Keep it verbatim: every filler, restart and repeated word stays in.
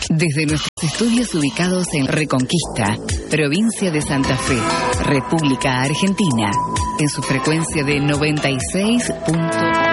Desde nuestros estudios ubicados en Reconquista, provincia de Santa Fe, República Argentina, en su frecuencia de noventa y seis punto uno.